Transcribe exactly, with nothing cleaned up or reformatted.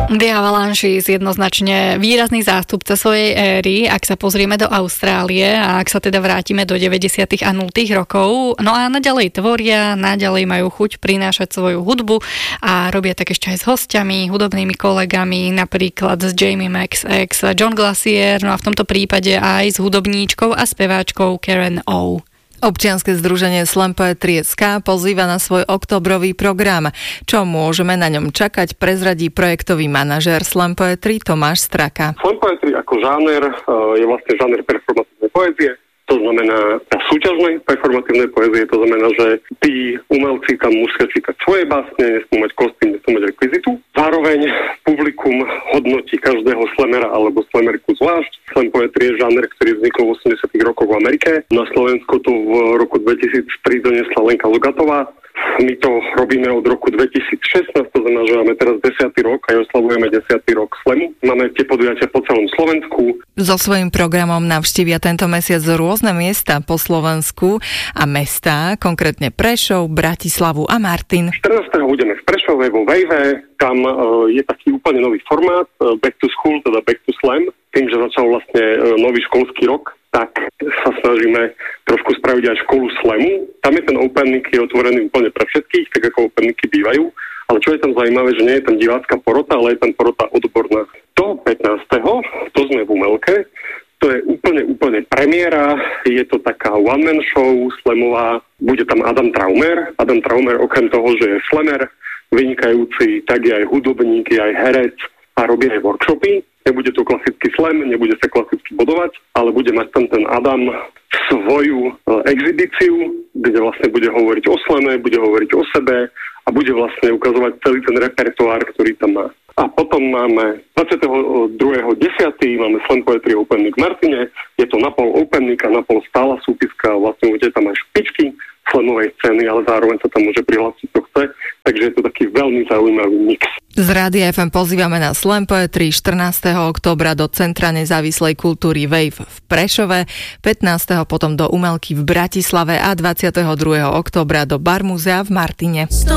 The Avalanches jednoznačne výrazný zástupca svojej éry, ak sa pozrieme do Austrálie a ak sa teda vrátime do deväťdesiatych a nultých rokov. No a naďalej tvoria, naďalej majú chuť prinášať svoju hudbu a robia tak ešte aj s hostiami, hudobnými kolegami, napríklad s Jamie Max X, John Glacier, no a v tomto prípade aj s hudobníčkou a speváčkou Karen O. Občianske združenie Slam Poetry es ká pozýva na svoj októbrový program. Čo môžeme na ňom čakať, prezradí projektový manažér Slam Poetry Tomáš Straka. Slam Poetry ako žáner je vlastne žáner performatívnej poézie. To znamená súťažnej performatívnej poézie, to znamená, že tí umelci tam musia čítať svoje básne, nesmú mať kostým, nesmú mať rekvizitu. Zároveň publikum hodnotí každého slamera alebo slamerku zvlášť. Slam poetry je žáner, ktorý vznikol v osemdesiatych rokoch v Amerike. Na Slovensku to v roku dvetisíctri doniesla Lenka Lugatová. My to robíme od roku dvetisícšestnásť, to znamená, že máme teraz desiaty rok a oslavujeme desiaty rok Slamu. Máme tie podujatia po celom Slovensku. So svojím programom navštívia tento mesiac rôzne miesta po Slovensku a mestá, konkrétne Prešov, Bratislavu a Martin. štrnásteho budeme v Prešove vo Vejve, tam uh, je taký úplne nový formát, uh, Back to School, teda Back to Slam. Tým, že začal vlastne uh, nový školský rok, tak sa snažíme trošku spraviť aj školu slamu. Tam je ten openník je otvorený úplne pre všetkých, tak ako openníky bývajú. Ale čo je tam zaujímavé, že nie je tam divácka porota, ale je tam porota odborná. To pätnásteho to sme v Umelke, to je úplne, úplne premiéra, je to taká one-man show slamová, bude tam Adam Traumer. Adam Traumer okrem toho, že je slamer, vynikajúci, tak je aj hudobník, je aj herec a robí aj workshopy. Nebude to klasický slam, nebude sa klasicky bodovať, ale bude mať tam ten Adam svoju exhibíciu, kde vlastne bude hovoriť o slame, bude hovoriť o sebe a bude vlastne ukazovať celý ten repertoár, ktorý tam má. A potom máme dvadsiateho druhého desiateho máme Slam Poetry Openník v Martine, je to napol openník a napol stála súpiska, vlastne bude tam aj špičky slamovej scény, ale zároveň sa tam môže prihlásiť, kto chce, takže je to taký veľmi zaujímavý mix. Z Rádia ef em pozývame na Slam Poetry štrnásteho októbra do Centra nezávislej kultúry Wave v Prešove, pätnásteho potom do Umelky v Bratislave a dvadsiateho druhého októbra do Bar Muzea v Martine.